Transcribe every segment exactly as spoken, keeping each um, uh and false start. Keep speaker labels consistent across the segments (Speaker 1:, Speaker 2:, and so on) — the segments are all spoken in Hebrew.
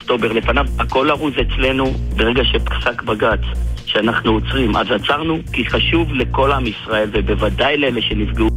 Speaker 1: באוקטובר, לפניו הכל ארוז אצלנו. ברגע שפסק בג"ץ שאנחנו עוצרים, אז עצרנו, כי חשוב לכל עם ישראל ובוודאי לאלה שנפגעו.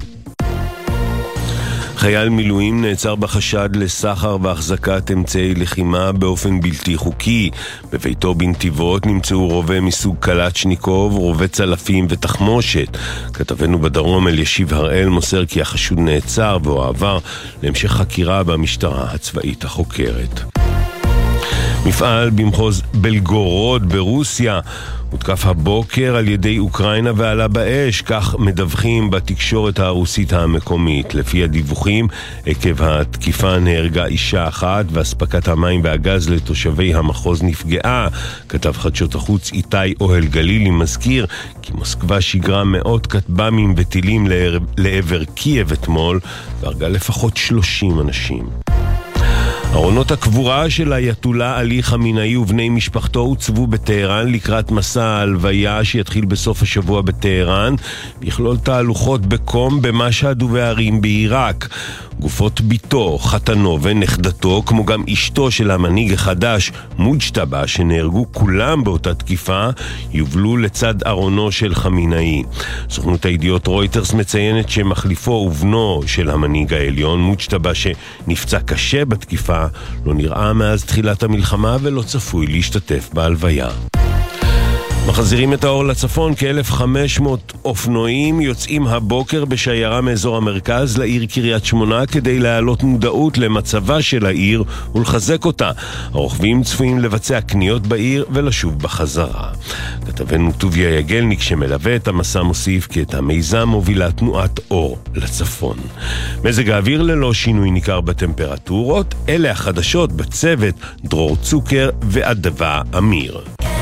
Speaker 2: חייל מילואים נעצר בחשד לסחר והחזקת אמצעי לחימה באופן בלתי חוקי. בביתו בנתיבות נמצאו רובה מסוג קלצ'ניקוב, רובה צלפים ותחמושת. כתבנו בדרום אלישיב הראל מוסר כי החשוד נעצר והועבר להמשך חקירה במשטרה הצבאית החוקרת. מפעל במחוז בלגורוד ברוסיה הותקף הבוקר על ידי אוקראינה ועלה באש, כך מדווחים בתקשורת הרוסית המקומית. לפי הדיווחים, עקב התקיפה נהרגה אישה אחת והספקת המים והגז לתושבי המחוז נפגעה. כתב חדשות החוץ איתי אוהל גלילי מזכיר כי מוסקבה שיגרה מאות כטב"מים וטילים לעבר קייב אתמול והרגה לפחות שלושים אנשים. ארונות הקבורה של האייתוללה עלי חמינאי ובני משפחתו הוצבו בטהרן לקראת מסע ההלוויה שיתחיל בסוף השבוע בטהרן, יכלול תהלוכות בקום, במשהד ובערים בעיראק. גופות ביתו, חתנו ונכדתו, כמו גם אשתו של המנהיג החדש מוג'טבה, שנהרגו כולם באותה תקיפה, יובלו לצד ארונו של חמינאי. סוכנות הידיעות רויטרס מציינת שמחליפו ובנו של המנהיג העליון מוג'טבה, שנפצע קשה בתקיפה, לא נראה מאז תחילת המלחמה ולא צפוי להשתתף בהלוויה. מחזירים את האור לצפון, כ-אלף וחמש מאות אופנועים יוצאים הבוקר בשיירה מאזור המרכז לעיר קריית שמונה כדי להעלות מודעות למצבה של העיר ולחזק אותה. הרוכבים צפויים לבצע קניות בעיר ולשוב בחזרה. כתבנו טוביה יגלניק שמלווה את המסע מוסיף כי את המיזם מובילה תנועת אור לצפון. מזג האוויר ללא שינוי ניכר בטמפרטורות, אלה החדשות בצוות דרור צוקר ואדווה אמיר.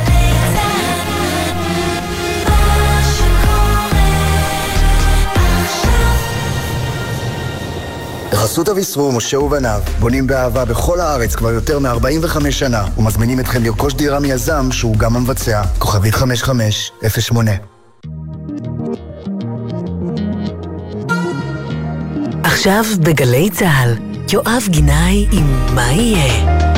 Speaker 3: בחסות אביסרו, משה ובניו, בונים באהבה בכל הארץ כבר יותר מ-ארבעים וחמש שנה, ומזמינים אתכם לרכוש דירה מיזם שהוא גם המבצע. כוכבית חמש חמש אפס שמונה.
Speaker 4: עכשיו בגלי צהל, יואב גינאי עם מה יהיה.